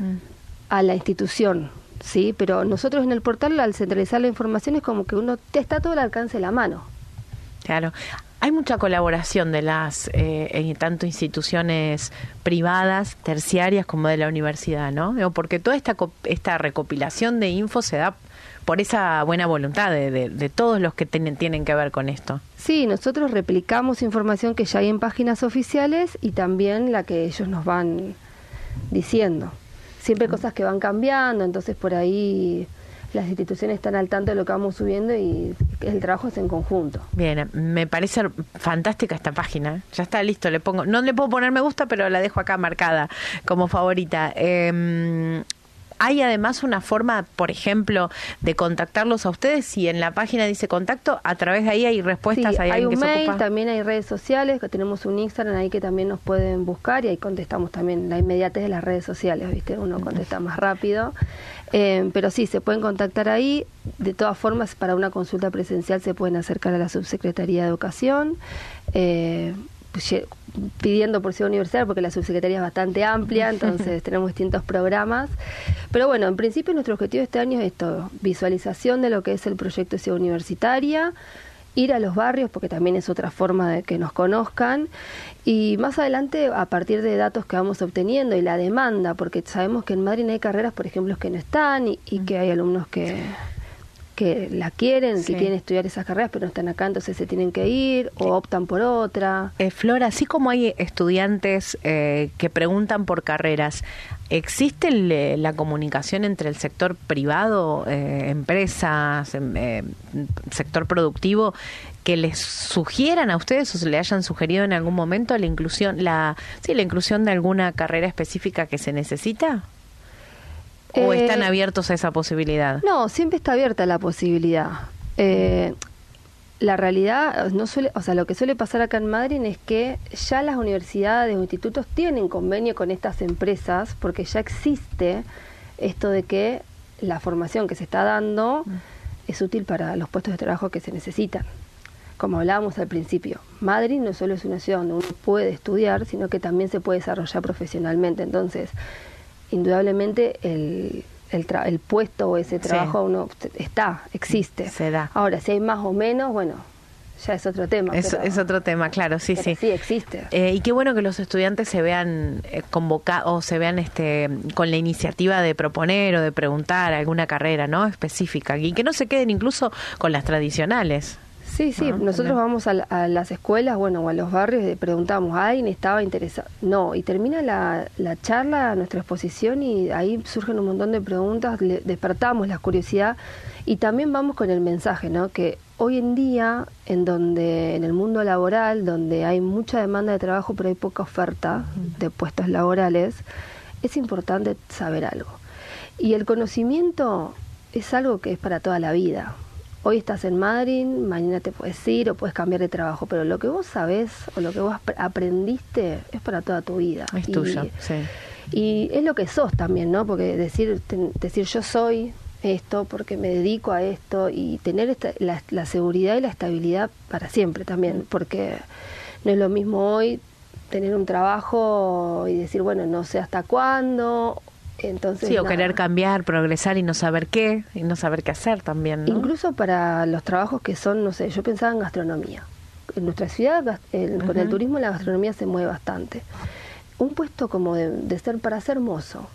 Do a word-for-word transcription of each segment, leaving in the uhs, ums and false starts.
mm. a la institución, ¿sí? Pero nosotros en el portal, al centralizar la información, es como que uno te está todo al alcance de la mano. Claro. Hay mucha colaboración de las eh, en tanto instituciones privadas, terciarias, como de la universidad, ¿no? Digo, porque toda esta esta recopilación de info se da por esa buena voluntad de, de, de todos los que ten, tienen que ver con esto. Sí, nosotros replicamos información que ya hay en páginas oficiales y también la que ellos nos van diciendo. Siempre hay cosas que van cambiando, entonces por ahí las instituciones están al tanto de lo que vamos subiendo y el trabajo es en conjunto. Bien, me parece fantástica esta página. Ya está listo, le pongo, no le puedo poner me gusta, pero la dejo acá marcada como favorita. Eh, Hay además una forma, por ejemplo, de contactarlos a ustedes. Si en la página dice contacto, a través de ahí hay respuestas. Sí, hay, hay un que mail, se ocupa. también hay redes sociales, que tenemos un Instagram ahí que también nos pueden buscar y ahí contestamos también. La inmediatez de las redes sociales, ¿viste? Uno contesta más rápido. Eh, pero sí, se pueden contactar ahí. De todas formas, para una consulta presencial se pueden acercar a la Subsecretaría de Educación. Eh, pidiendo por Ciudad Universitaria, porque la subsecretaría es bastante amplia, entonces tenemos distintos programas. Pero bueno, en principio nuestro objetivo de este año es esto, visualización de lo que es el proyecto de Ciudad Universitaria, ir a los barrios, porque también es otra forma de que nos conozcan, y más adelante, a partir de datos que vamos obteniendo y la demanda, porque sabemos que en Madrid hay carreras, por ejemplo, que no están y, y que hay alumnos que... que la quieren, sí. que quieren estudiar esas carreras, pero no están acá, entonces se tienen que ir o optan por otra. Eh, Flor, así como hay estudiantes eh, que preguntan por carreras, ¿existe el, la comunicación entre el sector privado, eh, empresas, eh, sector productivo, que les sugieran a ustedes o se le hayan sugerido en algún momento la inclusión, la, sí, la inclusión de alguna carrera específica que se necesita? ¿O eh, están abiertos a esa posibilidad? No, siempre está abierta la posibilidad. Eh, la realidad, no suele, o sea, lo que suele pasar acá en Madrid es que ya las universidades o institutos tienen convenio con estas empresas, porque ya existe esto de que la formación que se está dando mm. es útil para los puestos de trabajo que se necesitan. Como hablábamos al principio, Madrid no solo es una ciudad donde uno puede estudiar, sino que también se puede desarrollar profesionalmente. Entonces, indudablemente el, el, tra- el puesto o ese trabajo sí. uno está, existe. Se da. Ahora, si hay más o menos, bueno, ya es otro tema. Es, pero, es otro tema, claro, sí, sí. Sí, existe. Eh, y qué bueno que los estudiantes se vean eh, convocados, o se vean este con la iniciativa de proponer o de preguntar alguna carrera, ¿no? Específica, y que no se queden incluso con las tradicionales. Sí, sí, ¿no? Nosotros vamos a, a las escuelas, bueno, o a los barrios y preguntamos, ¿alguien estaba interesado? No, y termina la, la charla, nuestra exposición, y ahí surgen un montón de preguntas, le, despertamos la curiosidad, y también vamos con el mensaje, ¿no? Que hoy en día, en donde en el mundo laboral, donde hay mucha demanda de trabajo, pero hay poca oferta de puestos laborales, es importante saber algo. Y el conocimiento es algo que es para toda la vida. Hoy estás en Madrid, mañana te puedes ir o puedes cambiar de trabajo, pero lo que vos sabés o lo que vos aprendiste es para toda tu vida. Es y, tuyo, sí. Y es lo que sos también, ¿no? Porque decir, te, decir yo soy esto porque me dedico a esto y tener esta, la, la seguridad y la estabilidad para siempre también, porque no es lo mismo hoy tener un trabajo y decir, bueno, no sé hasta cuándo. Entonces, sí, o nada. querer cambiar, progresar y no saber qué, y no saber qué hacer también, ¿no? Incluso para los trabajos que son, no sé, yo pensaba en gastronomía. En nuestra ciudad, el, uh-huh. con el turismo, la gastronomía se mueve bastante. Un puesto como de, de ser para ser mozo.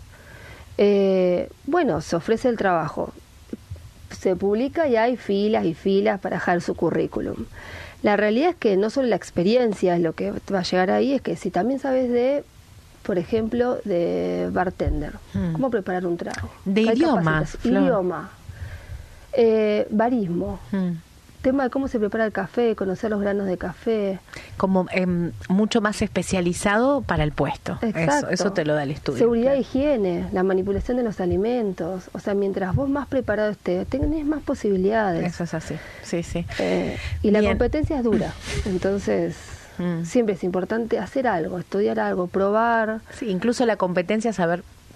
Eh, bueno, se ofrece el trabajo. Se publica y hay filas y filas para dejar su currículum. La realidad es que no solo la experiencia es lo que va a llegar ahí, es que si también sabes de... por ejemplo, de bartender. Hmm. ¿Cómo preparar un trago? De idiomas. Idioma. Eh, barismo. Hmm. Tema de cómo se prepara el café, conocer los granos de café. Como eh, mucho más especializado para el puesto. Exacto. Eso, eso te lo da el estudio. Seguridad e higiene, la manipulación de los alimentos. O sea, mientras vos más preparado estés, tenés más posibilidades. Eso es así. Sí, sí. Eh, y la Bien. competencia es dura. Entonces... Mm. Siempre es importante hacer algo, estudiar algo, probar. Sí, incluso la competencia, saber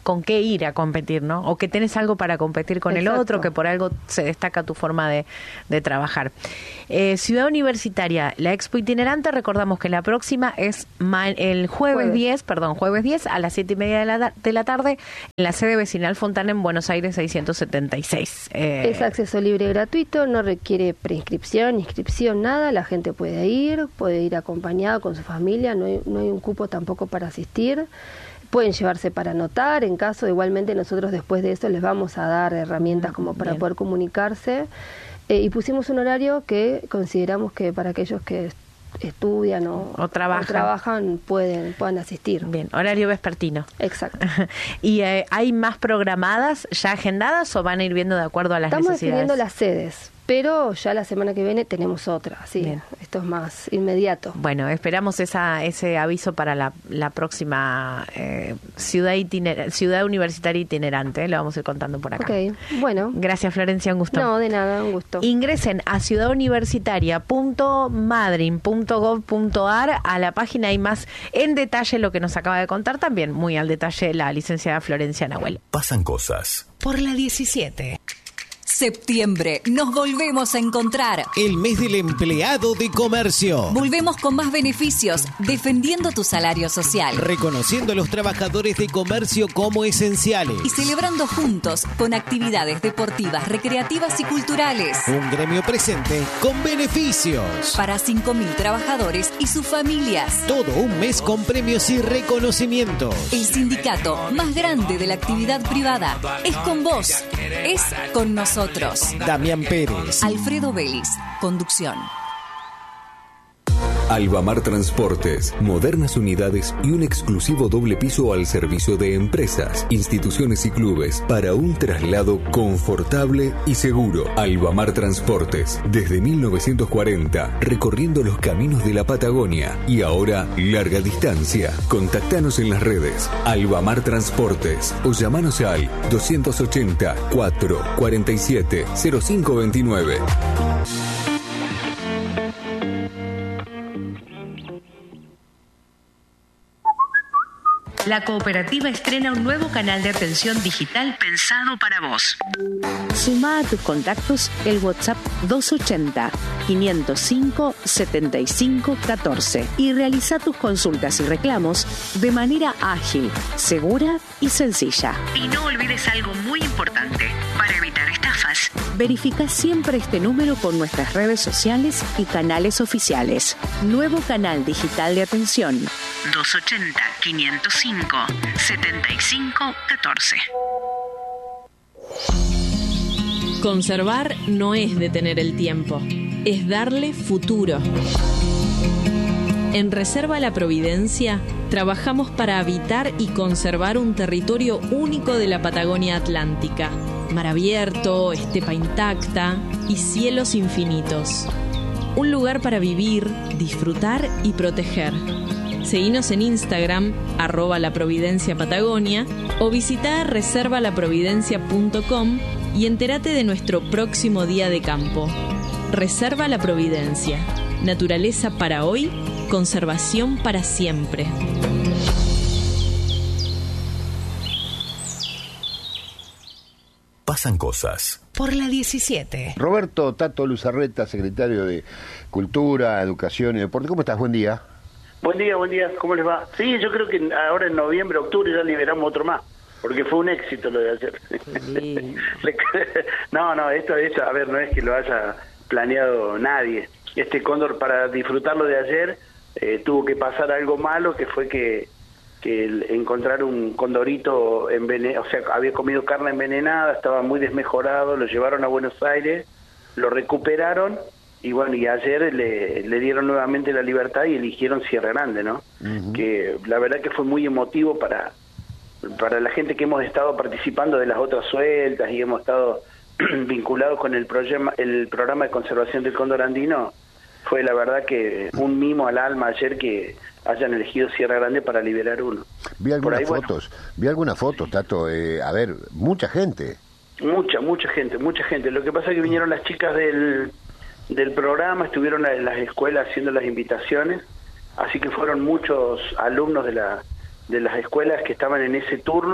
con qué ir a competir, ¿no? O que tenés algo para competir con Exacto. el otro, que por algo se destaca tu forma de, de trabajar. Eh, Ciudad Universitaria, la Expo Itinerante, recordamos que la próxima es ma- el jueves, Jueves. diez, perdón, jueves diez a las siete y media de la, de la tarde en la sede vecinal Fontana en Buenos Aires seiscientos setenta y seis. Eh, Es acceso libre y gratuito, no requiere preinscripción, inscripción, nada. La gente puede ir, puede ir acompañado con su familia, no hay, no hay un cupo tampoco para asistir. Pueden llevarse para anotar, en caso, igualmente nosotros después de eso les vamos a dar herramientas como para Bien. poder comunicarse. Eh, y pusimos un horario que consideramos que para aquellos que est- estudian o, O trabajan. o trabajan pueden, puedan asistir. Bien, horario vespertino. Exacto. ¿Y eh, hay más programadas ya agendadas o van a ir viendo de acuerdo a las Estamos necesidades? definiendo las sedes, pero ya la semana que viene tenemos otra, sí. Bien. Esto es más inmediato. Bueno, esperamos esa, ese aviso para la, la próxima eh, ciudad, itiner- ciudad universitaria itinerante. ¿eh? Lo vamos a ir contando por acá. Ok, bueno. Gracias, Florencia, un gusto. No, de nada, un gusto. Ingresen a ciudad universitaria punto madryn punto gov punto ar. A la página hay más en detalle lo que nos acaba de contar, también muy al detalle la licenciada Florencia Nahuel. Pasan cosas. Por la diecisiete. Septiembre, nos volvemos a encontrar. El mes del empleado de comercio. Volvemos con más beneficios, defendiendo tu salario social. Reconociendo a los trabajadores de comercio como esenciales. Y celebrando juntos con actividades deportivas, recreativas y culturales. Un gremio presente con beneficios. Para cinco mil trabajadores y sus familias. Todo un mes con premios y reconocimientos. El sindicato más grande de la actividad privada es con vos, es con nosotros. Damián Pérez. Alfredo Vélez, conducción. Albamar Transportes, modernas unidades y un exclusivo doble piso al servicio de empresas, instituciones y clubes para un traslado confortable y seguro. Albamar Transportes, desde mil novecientos cuarenta, recorriendo los caminos de la Patagonia y ahora larga distancia. Contactanos en las redes Albamar Transportes o llamanos al doscientos ochenta, cuatro cuarenta y siete, cero cinco veintinueve. La cooperativa estrena un nuevo canal de atención digital pensado para vos. Suma a tus contactos el WhatsApp doscientos ochenta, quinientos cinco, setenta y cinco, catorce y realiza tus consultas y reclamos de manera ágil, segura y sencilla. Y no olvides algo muy importante para evitar estafas. Verifica siempre este número con nuestras redes sociales y canales oficiales. Nuevo canal digital de atención. doscientos ochenta, quinientos cinco, setenta y cinco, catorce. Conservar no es detener el tiempo, es darle futuro. En Reserva La Providencia trabajamos para habitar y conservar un territorio único de la Patagonia Atlántica. Mar abierto, estepa intacta y cielos infinitos. Un lugar para vivir, disfrutar y proteger. Seguinos en Instagram, arroba La Providencia Patagonia, o visita reserva la providencia punto com y entérate de nuestro próximo día de campo. Reserva La Providencia. Naturaleza para hoy, conservación para siempre. Pasan cosas. Por la diecisiete. Roberto Tato Luzarreta, secretario de Cultura, Educación y Deporte. ¿Cómo estás? Buen día. Buen día, buen día. ¿Cómo les va? Sí, yo creo que ahora en noviembre, octubre ya liberamos otro más, porque fue un éxito lo de ayer. no, no, esto, esto, a ver, no es que lo haya planeado nadie. Este cóndor, para disfrutarlo de ayer, eh, tuvo que pasar algo malo, que fue que, que el, encontrar un condorito envenenado, o sea, había comido carne envenenada, estaba muy desmejorado, lo llevaron a Buenos Aires, lo recuperaron, y bueno, y ayer le, le dieron nuevamente la libertad y eligieron Sierra Grande, ¿no? Uh-huh. Que la verdad que fue muy emotivo para, para la gente que hemos estado participando de las otras sueltas y hemos estado vinculados con el, programa, el programa de conservación del cóndor andino. Fue la verdad que un mimo al alma ayer que hayan elegido Sierra Grande para liberar uno. Vi algunas ahí, fotos, bueno, vi algunas fotos, Tato, eh, a ver, mucha gente. Mucha, mucha gente, mucha gente. Lo que pasa es que vinieron las chicas del... del programa, estuvieron en las escuelas haciendo las invitaciones, así que fueron muchos alumnos de la de las escuelas que estaban en ese turno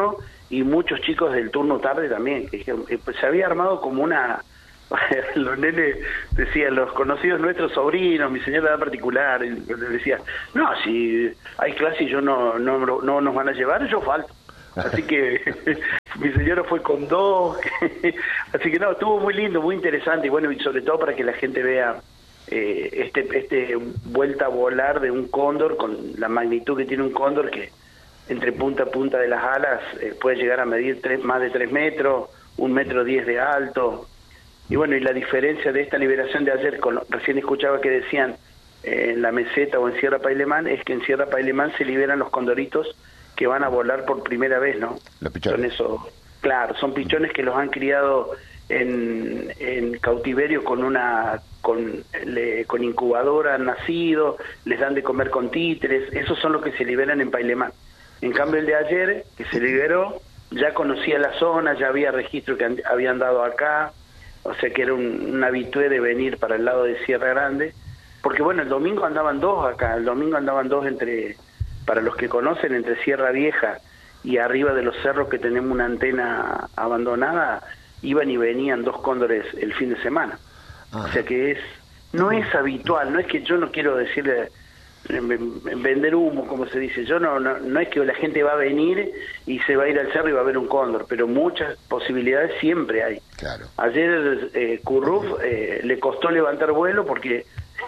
y muchos chicos del turno tarde también, que dijeron, eh, pues se había armado como una, los nenes decían, los conocidos nuestros sobrinos, mi señora edad particular, y les decía, no, si hay clase y yo no, no, no nos van a llevar, yo falto. Así que mi señora fue con dos, así que no, estuvo muy lindo, muy interesante, y bueno, y sobre todo para que la gente vea eh, este, este vuelta a volar de un cóndor, con la magnitud que tiene un cóndor, que entre punta a punta de las alas eh, puede llegar a medir tres, más de tres metros, un metro diez de alto. Y bueno, y la diferencia de esta liberación de ayer, con, recién escuchaba que decían eh, en la meseta o en Sierra Pailemán, es que en Sierra Pailemán se liberan los condoritos que van a volar por primera vez, ¿no? Los pichones. Son esos, claro, son pichones que los han criado en, en cautiverio con una con, le, con incubadora, han nacido, les dan de comer con títeres, esos son los que se liberan en Pailemán. En cambio el de ayer, que se liberó, ya conocía la zona, ya había registro que han, habían dado acá, o sea que era un, un habitué de venir para el lado de Sierra Grande, porque bueno, el domingo andaban dos acá, el domingo andaban dos entre, para los que conocen, entre Sierra Vieja y arriba de los cerros que tenemos una antena abandonada, iban y venían dos cóndores el fin de semana. Ajá. O sea que es, no es habitual, no es que yo no quiero decirle vender humo, como se dice, yo no, no no es que la gente va a venir y se va a ir al cerro y va a ver un cóndor, pero muchas posibilidades siempre hay. Claro. Ayer eh, Curruf eh, le costó levantar vuelo porque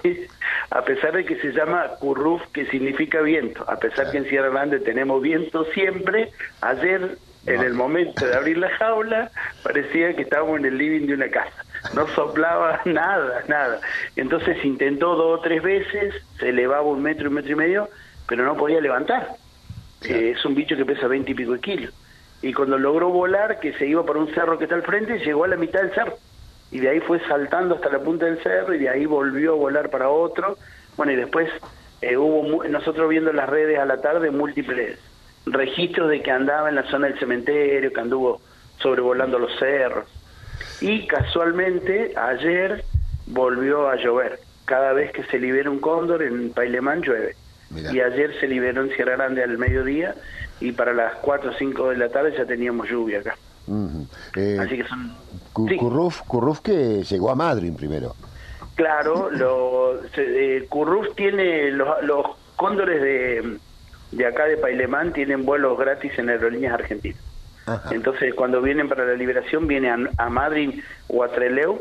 a pesar de que se llama Curruf, que significa viento, a pesar claro. que en Sierra Grande tenemos viento siempre, ayer no. en el momento de abrir la jaula parecía que estábamos en el living de una casa. No soplaba nada, nada. Entonces intentó dos o tres veces, se elevaba un metro, un metro y medio, pero no podía levantar. Sí. Eh, es un bicho que pesa veinte y pico de kilos. Y cuando logró volar, que se iba por un cerro que está al frente, llegó a la mitad del cerro. Y de ahí fue saltando hasta la punta del cerro y de ahí volvió a volar para otro. Bueno, y después eh, hubo, nosotros viendo en las redes a la tarde, múltiples registros de que andaba en la zona del cementerio, que anduvo sobrevolando los cerros. Y casualmente ayer volvió a llover. Cada vez que se libera un cóndor en Pailemán llueve. Mirá. Y ayer se liberó en Sierra Grande al mediodía y para las cuatro o cinco de la tarde ya teníamos lluvia acá. Uh-huh. eh, Así que son... Sí. Curruf, Curruf que llegó a Madryn primero. Claro, lo, eh, Curruf tiene los, los cóndores de, de acá de Pailemán tienen vuelos gratis en Aerolíneas Argentinas. Ajá. Entonces cuando vienen para la liberación vienen a, a Madryn o a Trelew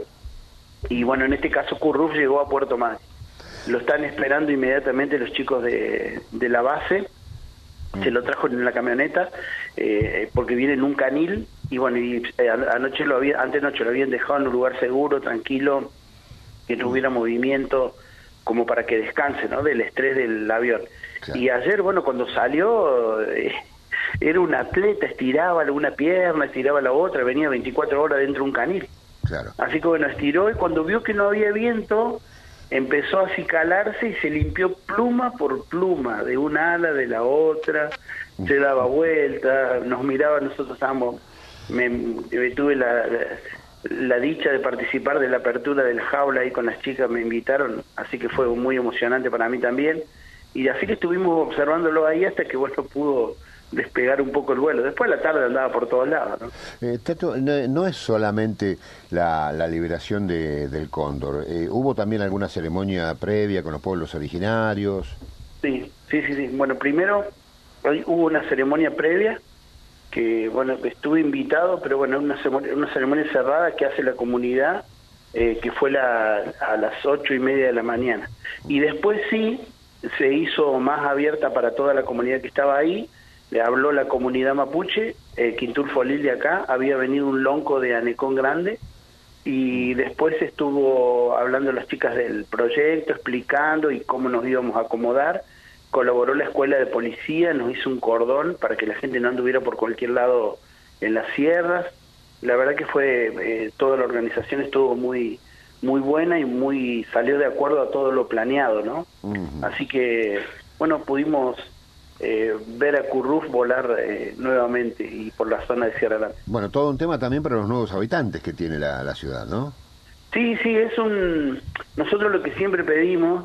y bueno, en este caso Curruf llegó a Puerto Madryn. Lo están esperando inmediatamente los chicos de, de la base, mm. se lo trajo en la camioneta eh, porque viene en un canil y bueno, y eh, anoche lo había, antes noche lo habían dejado en un lugar seguro, tranquilo, que no hubiera movimiento como para que descanse, ¿no? Del estrés del avión. Claro. Y ayer, bueno, cuando salió... Eh, era un atleta, estiraba una pierna, estiraba la otra, venía veinticuatro horas dentro de un canil. Claro. Así que bueno, estiró y cuando vio que no había viento, empezó a acicalarse y se limpió pluma por pluma, de una ala, de la otra, se daba vuelta, nos miraba, nosotros estábamos, me, me tuve la, la, la dicha de participar de la apertura del jaula ahí con las chicas, me invitaron, así que fue muy emocionante para mí también, y así que estuvimos observándolo ahí hasta que bueno pudo despegar un poco el vuelo. Después a la tarde andaba por todos lados, ¿no? Eh, Tato, no, no es solamente la, la liberación de, del cóndor, eh, ¿hubo también alguna ceremonia previa con los pueblos originarios? Sí, sí, sí, sí. Bueno, primero hoy hubo una ceremonia previa que, bueno, estuve invitado, pero bueno, una ceremonia, una ceremonia cerrada que hace la comunidad, eh, que fue la, a las ocho y media de la mañana. Y después sí, se hizo más abierta para toda la comunidad que estaba ahí. Le habló la comunidad mapuche, eh, Quintulfo Lil de acá, había venido un lonco de Anecón Grande, y después estuvo hablando las chicas del proyecto, explicando y cómo nos íbamos a acomodar. Colaboró la escuela de policía, nos hizo un cordón para que la gente no anduviera por cualquier lado en las sierras. La verdad que fue, eh, toda la organización estuvo muy muy buena y muy salió de acuerdo a todo lo planeado, ¿no? Uh-huh. Así que, bueno, pudimos... Eh, ver a Curruf volar eh, nuevamente y por la zona de Sierra Grande. Bueno, todo un tema también para los nuevos habitantes que tiene la, la ciudad, ¿no? Sí, sí, es un... Nosotros lo que siempre pedimos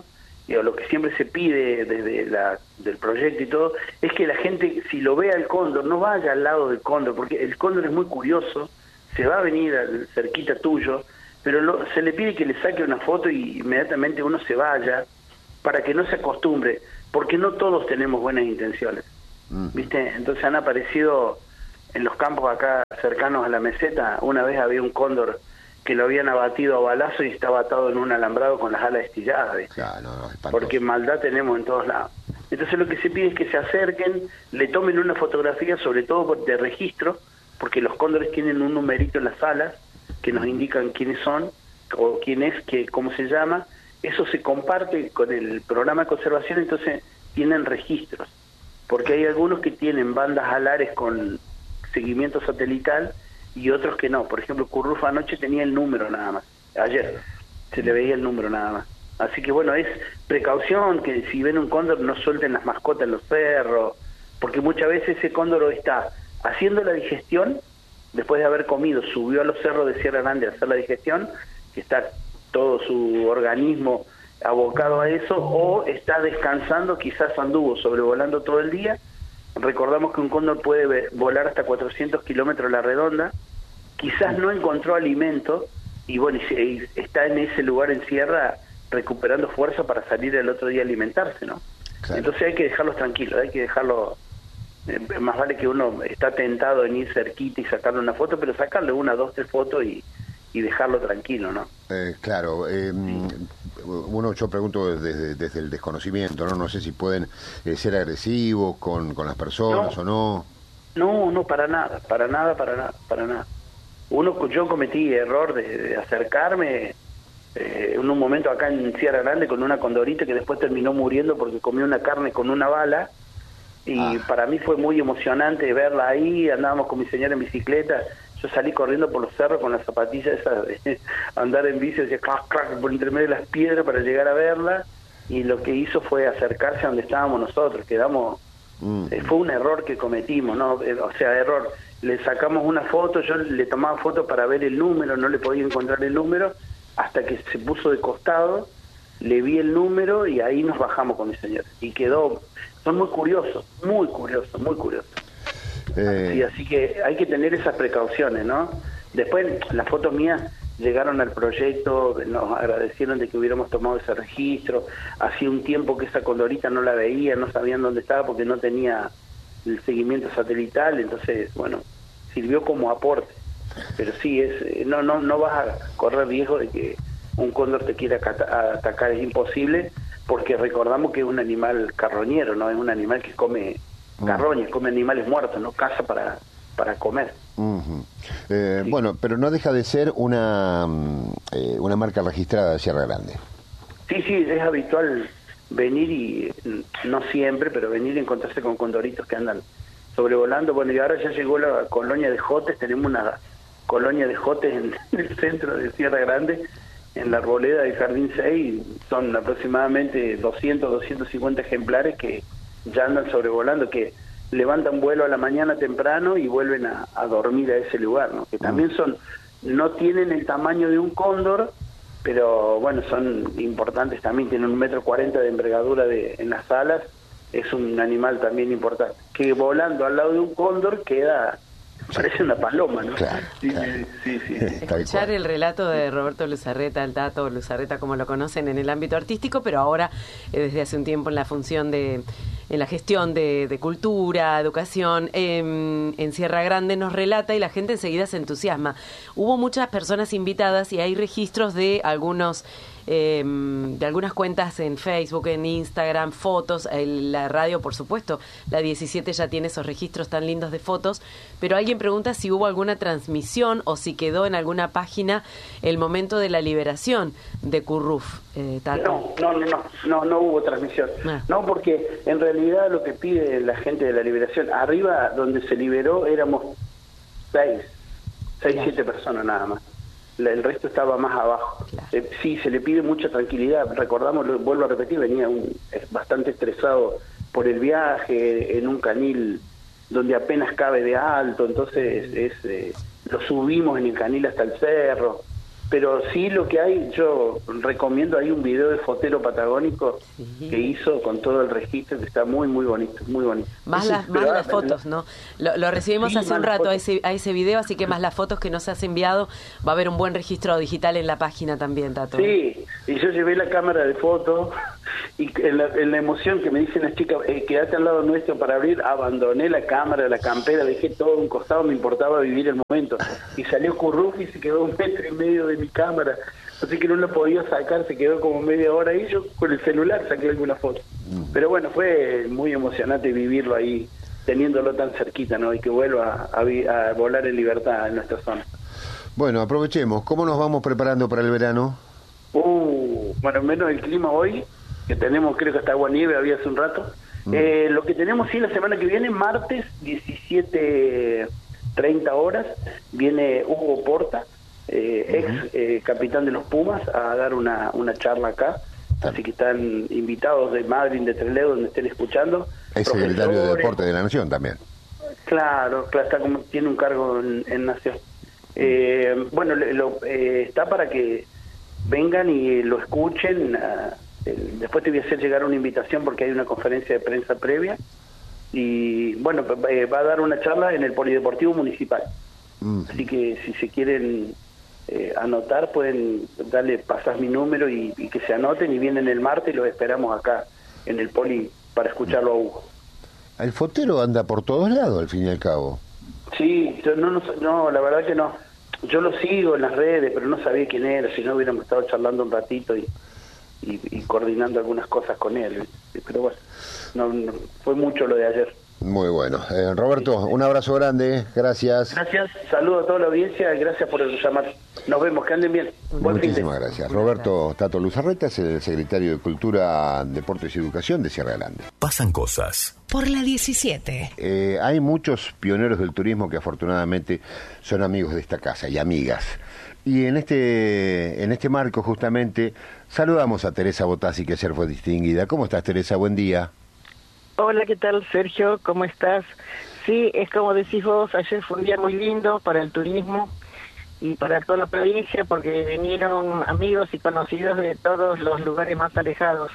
y lo que siempre se pide desde la del proyecto y todo, es que la gente, si lo ve al cóndor, no vaya al lado del cóndor, porque el cóndor es muy curioso, se va a venir al, cerquita tuyo, pero lo, se le pide que le saque una foto y inmediatamente uno se vaya, para que no se acostumbre, porque no todos tenemos buenas intenciones, uh-huh. ¿viste? Entonces han aparecido en los campos acá cercanos a la meseta, una vez había un cóndor que lo habían abatido a balazo y estaba atado en un alambrado con las alas estilladas, ¿viste? Claro, no, no, porque maldad tenemos en todos lados. Entonces lo que se pide es que se acerquen, le tomen una fotografía, sobre todo de registro, porque los cóndores tienen un numerito en las alas que nos indican quiénes son, o quién es, que, cómo se llama. Eso se comparte con el programa de conservación, entonces tienen registros, porque hay algunos que tienen bandas alares con seguimiento satelital y otros que no. Por ejemplo, Curruf anoche tenía el número nada más, ayer se le veía el número nada más. Así que bueno, es precaución, que si ven un cóndor no suelten las mascotas en los cerros, porque muchas veces ese cóndor está haciendo la digestión, después de haber comido, subió a los cerros de Sierra Grande a hacer la digestión, que está todo su organismo abocado a eso, o está descansando, quizás anduvo sobrevolando todo el día. Recordamos que un cóndor puede volar hasta cuatrocientos kilómetros a la redonda, quizás no encontró alimento, y bueno, y está en ese lugar en sierra recuperando fuerza para salir el otro día a alimentarse, ¿no? Claro. Entonces hay que dejarlos tranquilos, hay que dejarlos, eh, más vale que uno está tentado en ir cerquita y sacarle una foto, pero sacarle una, dos, tres fotos y, y dejarlo tranquilo, ¿no? Eh, claro, eh, uno, yo pregunto desde, desde el desconocimiento, ¿no? No sé si pueden eh, ser agresivos con, con las personas no, o no. No, no, para nada, para nada, para nada, para nada. Uno, yo cometí error de, de acercarme eh, en un momento acá en Sierra Grande con una condorita que después terminó muriendo porque comió una carne con una bala, y ah. para mí fue muy emocionante verla ahí. Andábamos con mi señora en bicicleta, yo salí corriendo por los cerros con las zapatillas esas de andar en bici, decía clac, clac, por entre medio de las piedras para llegar a verla, y lo que hizo fue acercarse a donde estábamos nosotros. Quedamos, mm. eh, fue un error que cometimos, ¿no? Eh, o sea, error, le sacamos una foto, yo le tomaba foto para ver el número, no le podía encontrar el número, hasta que se puso de costado, le vi el número y ahí nos bajamos con mi señora, y quedó, son muy curiosos, muy curiosos, muy curiosos. Eh... Sí, así que hay que tener esas precauciones, ¿no? Después las fotos mías llegaron al proyecto, nos agradecieron de que hubiéramos tomado ese registro. Hacía un tiempo que esa condorita no la veía, no sabían dónde estaba porque no tenía el seguimiento satelital, entonces, bueno, sirvió como aporte. Pero sí, es no no no vas a correr riesgo de que un cóndor te quiera atacar, es imposible, porque recordamos que es un animal carroñero, no es un animal que come carroña, come animales muertos, no caza para para comer. Uh-huh. eh, sí. Bueno, pero no deja de ser una eh, una marca registrada de Sierra Grande. Sí, sí, es habitual venir y, no siempre, pero venir y encontrarse con condoritos que andan sobrevolando. Bueno, y ahora ya llegó la colonia de jotes, tenemos una colonia de jotes en el centro de Sierra Grande, en la arboleda del Jardín seis, son aproximadamente doscientos, doscientos cincuenta ejemplares que ya andan sobrevolando, que levantan vuelo a la mañana temprano y vuelven a, a dormir a ese lugar, ¿no? Que también son, no tienen el tamaño de un cóndor, pero bueno, son importantes también, tienen un metro cuarenta de envergadura de, en las alas, es un animal también importante, que volando al lado de un cóndor queda, parece una paloma, ¿no? Claro, sí, claro. sí, sí, sí. Escuchar el relato de Roberto Luzarreta, el Tato Luzarreta, como lo conocen en el ámbito artístico, pero ahora eh, desde hace un tiempo en la función de, en la gestión de, de cultura, educación, eh, en Sierra Grande, nos relata y la gente enseguida se entusiasma. Hubo muchas personas invitadas y hay registros de algunos Eh, de algunas cuentas en Facebook, en Instagram, fotos, el, la radio, por supuesto, la diecisiete ya tiene esos registros tan lindos de fotos, pero alguien pregunta si hubo alguna transmisión o si quedó en alguna página el momento de la liberación de Curruf. Eh, no, no, no, no, no, no hubo transmisión. Ah. No, porque en realidad lo que pide la gente de la liberación, arriba donde se liberó éramos seis, seis, siete personas nada más. El resto estaba más abajo. Claro. Eh, sí, se le pide mucha tranquilidad. Recordamos, lo, vuelvo a repetir, venía un, bastante estresado por el viaje, en un canil donde apenas cabe de alto, entonces es, eh, lo subimos en el canil hasta el cerro. pero sí lo que hay, yo recomiendo, hay un video de fotero patagónico sí. que hizo con todo el registro, que está muy, muy bonito, muy bonito. Más, sí, las, más pero, las fotos, ¿no? Lo, lo recibimos sí, hace un rato a ese, a ese video, así que más las fotos que nos has enviado, va a haber un buen registro digital en la página también, Tato. Sí, y yo llevé la cámara de fotos, y en la, en la emoción que me dicen las chicas, eh, quedate al lado nuestro para abrir, abandoné la cámara, la campera, dejé todo a un costado, me importaba vivir el momento. Y salió Curruf y se quedó un metro y medio de mi cámara, así que no la podía sacar, se quedó como media hora y yo con el celular saqué alguna foto. Pero bueno, fue muy emocionante vivirlo ahí, teniéndolo tan cerquita, ¿no? Y que vuelva a, a, a volar en libertad en nuestra zona. Bueno, aprovechemos. ¿Cómo nos vamos preparando para el verano? Uh, bueno, menos el clima hoy, que tenemos, creo que hasta agua nieve había hace un rato. Mm. Eh, lo que tenemos sí la semana que viene, martes, diecisiete treinta horas, viene Hugo Porta, eh, uh-huh. ex eh, capitán de los Pumas, a dar una, una charla acá. Así que están invitados de Madrid, de Trelew, donde estén escuchando. Es secretario de Deporte de la Nación también. Claro, claro, está como, tiene un cargo en, en Nación. Eh, bueno, lo, eh, está para que vengan y lo escuchen. Uh, eh, después te voy a hacer llegar una invitación porque hay una conferencia de prensa previa. Y bueno, eh, va a dar una charla en el Polideportivo Municipal. Mm. Así que si se quieren eh, anotar, pueden darle, pasar mi número y, y que se anoten y vienen el martes y los esperamos acá en el Poli para escucharlo a Hugo. El fotero anda por todos lados, al fin y al cabo. Sí, yo no, no, no, la verdad que no. Yo lo sigo en las redes, pero no sabía quién era, si no hubiéramos estado charlando un ratito y, y, y coordinando algunas cosas con él. Pero bueno, no, no, fue mucho lo de ayer. Muy bueno. Eh, Roberto, un abrazo grande, gracias. Gracias, saludo a toda la audiencia y gracias por llamar. Nos vemos, que anden bien. Buen Muchísimas gracias. Roberto Tato Luzarreta es el secretario de Cultura, Deportes y Educación de Sierra Grande. Pasan cosas. Por la diecisiete. Eh, hay muchos pioneros del turismo que afortunadamente son amigos de esta casa y amigas. Y en este en este marco justamente saludamos a Teresa Botassi, que ayer fue distinguida. ¿Cómo estás, Teresa? Buen día. Hola, ¿qué tal, Sergio? ¿Cómo estás? Sí, es como decís vos, ayer fue un día muy lindo para el turismo y para toda la provincia porque vinieron amigos y conocidos de todos los lugares más alejados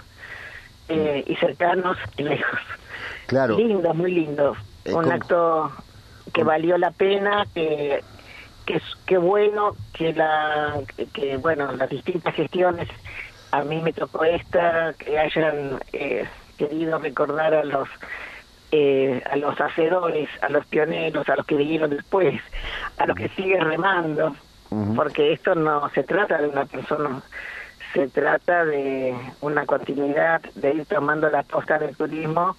eh, y cercanos y lejos. Claro. Lindo, muy lindo. Eh, un ¿cómo? acto que valió la pena, que que que bueno, que la que bueno, las distintas gestiones, a mí me tocó esta, que hayan eh, querido recordar a los eh, a los hacedores, a los pioneros, a los que vinieron después, a los que siguen remando, uh-huh. porque esto no se trata de una persona, se trata de una continuidad, de ir tomando la posta del turismo,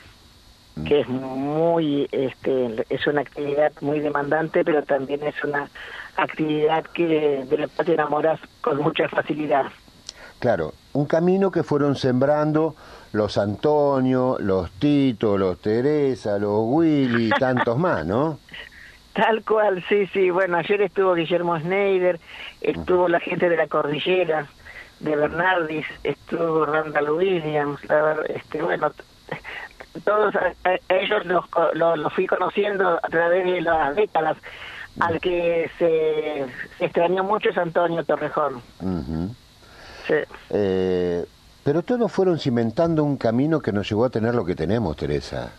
que es muy, este, es una actividad muy demandante, pero también es una actividad que de la cual te enamoras con mucha facilidad. Claro, un camino que fueron sembrando los Antonio, los Tito, los Teresa, los Willy y tantos más, ¿no? Tal cual, sí, sí. Bueno, ayer estuvo Guillermo Schneider, estuvo la gente de la Cordillera, de Bernardis, estuvo Randall Williams, la verdad, este, bueno, todos a, a ellos los, los, los fui conociendo a través de las décadas. Al que se, se extrañó mucho es Antonio Torrejón. Uh-huh. Sí. Eh, pero todos fueron cimentando un camino que nos llevó a tener lo que tenemos, Teresa.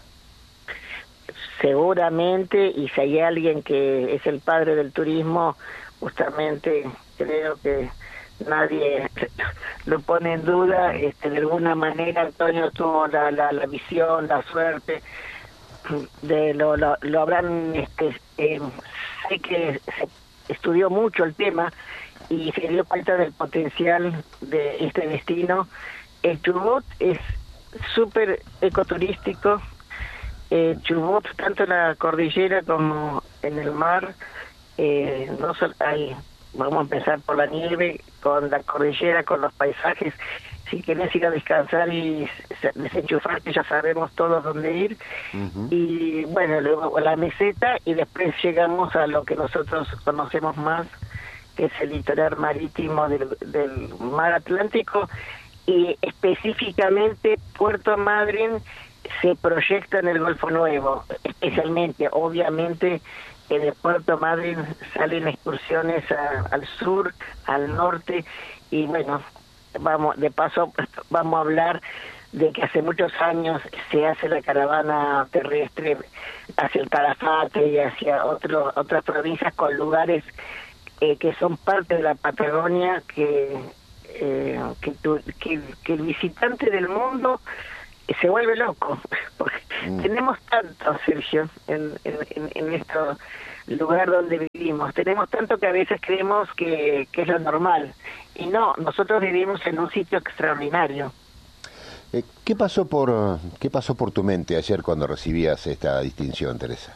Seguramente, y si hay alguien que es el padre del turismo, justamente creo que nadie lo pone en duda. Este, de alguna manera Antonio tuvo la, la, la visión, la suerte de lo, lo, lo habrán este, eh, sé que se estudió mucho el tema y se dio cuenta del potencial de este destino. El Chubut es súper ecoturístico. Eh, Chubut, tanto en la cordillera como en el mar, eh, no solo hay, vamos a empezar por la nieve, con la cordillera, con los paisajes. Si querés ir a descansar y desenchufarte, ya sabemos todos dónde ir. Uh-huh. Y bueno, luego la meseta y después llegamos a lo que nosotros conocemos más, que es el litoral marítimo del, del mar Atlántico, y específicamente Puerto Madryn se proyecta en el Golfo Nuevo, especialmente, obviamente, que de Puerto Madryn salen excursiones a, al sur, al norte, y bueno, vamos de paso vamos a hablar de que hace muchos años se hace la caravana terrestre hacia el Calafate y hacia otro, otras provincias con lugares eh, que son parte de la Patagonia, que, eh, que, tu, que, que el visitante del mundo se vuelve loco, porque mm. tenemos tanto, Sergio, en, en, en este lugar donde vivimos, tenemos tanto que a veces creemos que, que es lo normal, y no, nosotros vivimos en un sitio extraordinario. Eh, ¿Qué pasó por qué pasó por tu mente ayer cuando recibías esta distinción, Teresa?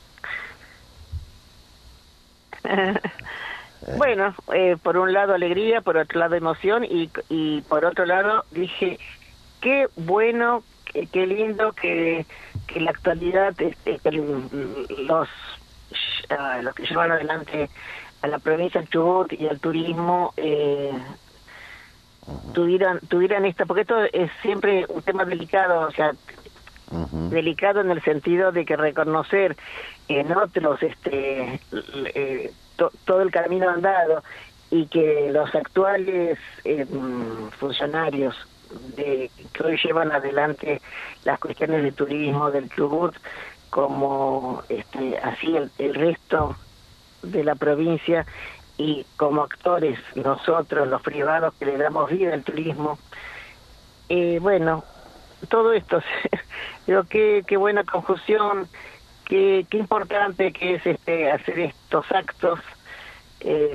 Bueno, eh, por un lado alegría, por otro lado emoción, y, y por otro lado dije, qué bueno, qué, qué lindo que, que en la actualidad este, que los, uh, los que llevan adelante a la provincia del Chubut y al turismo eh, tuvieran tuvieran esta, porque esto es siempre un tema delicado, o sea, uh-huh. delicado en el sentido de que reconocer en otros este eh, to, todo el camino andado, y que los actuales eh, funcionarios de que hoy llevan adelante las cuestiones de turismo del Chubut, como este así el, el resto de la provincia, y como actores nosotros, los privados que le damos vida al turismo, eh, bueno, todo esto, digo, qué, qué buena conjunción, qué, qué importante que es este hacer estos actos, eh,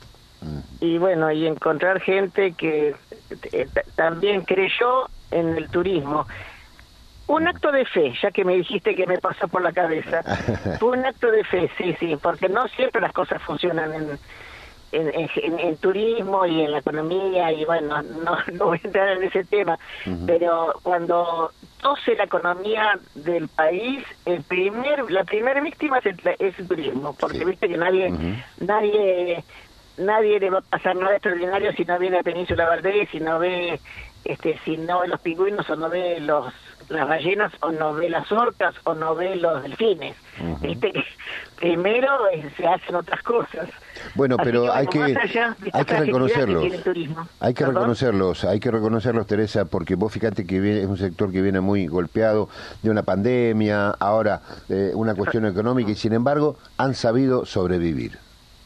y bueno, y encontrar gente que eh, también creyó en el turismo. Un acto de fe, ya que me dijiste que me pasó por la cabeza. Fue un acto de fe, sí, sí, porque no siempre las cosas funcionan en, en, en, en turismo y en la economía, y bueno, no, no voy a entrar en ese tema, uh-huh. pero cuando tose la economía del país, el primer la primera víctima es el, es el turismo, porque sí. viste que nadie, uh-huh. nadie, nadie le va a pasar nada extraordinario si no viene a Península Valdés, si no ve, este, si no ve los pingüinos, o no ve los las ballenas, o no ve las orcas, o no ve los delfines. Uh-huh. Viste que primero eh, se hacen otras cosas. Bueno, Así pero que, bueno, hay que allá, hay que reconocerlos. Que hay que ¿Perdón? reconocerlos, hay que reconocerlos, Teresa, porque vos fíjate que viene, es un sector que viene muy golpeado de una pandemia, ahora eh, una cuestión económica, y sin embargo han sabido sobrevivir.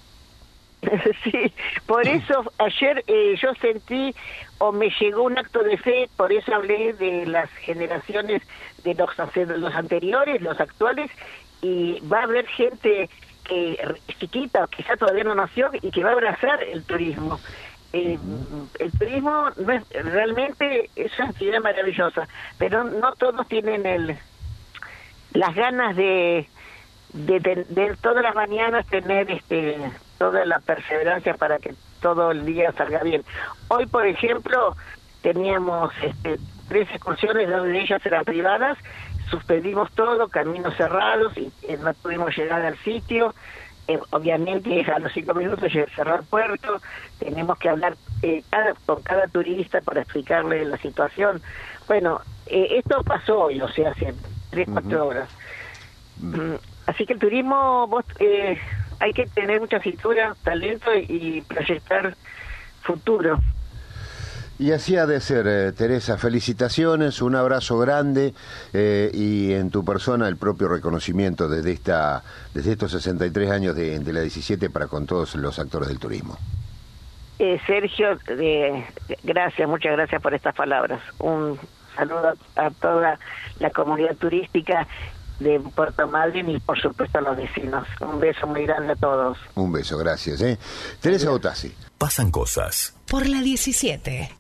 Sí, por eso ayer eh, yo sentí, o me llegó un acto de fe, por eso hablé de las generaciones de los, de los anteriores, los actuales, y va a haber gente que chiquita, quizá todavía no nació, y que va a abrazar el turismo. Eh, el turismo no es, realmente es una actividad maravillosa, pero no todos tienen el las ganas de de, de, de todas las mañanas tener este toda la perseverancia para que todo el día salga bien. Hoy, por ejemplo, teníamos este, tres excursiones, dos de ellas eran privadas, suspendimos todo, caminos cerrados, y eh, no pudimos llegar al sitio. Eh, obviamente a los cinco minutos ya cerrar puerto, tenemos que hablar eh, cada, con cada turista para explicarle la situación. Bueno, eh, esto pasó hoy, o sea, hace tres, uh-huh. cuatro horas. Uh-huh. Así que el turismo, vos, eh, hay que tener mucha cintura, talento y proyectar futuro. Y así ha de ser, eh, Teresa. Felicitaciones, un abrazo grande eh, y en tu persona el propio reconocimiento desde esta desde estos sesenta y tres años de, de la diecisiete para con todos los actores del turismo. Eh, Sergio, eh, gracias, muchas gracias por estas palabras. Un saludo a, a toda la comunidad turística de Puerto Madryn y por supuesto a los vecinos. Un beso muy grande a todos. Un beso, gracias. ¿eh? Teresa Botassi. Pasan cosas. Por la diecisiete.